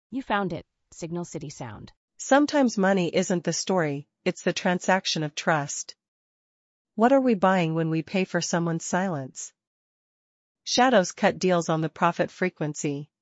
You found it, Signal City Sound. Sometimes money isn't the story, it's the transaction of trust. What are we buying when we pay for someone's silence? Shadows cut deals on the profit frequency.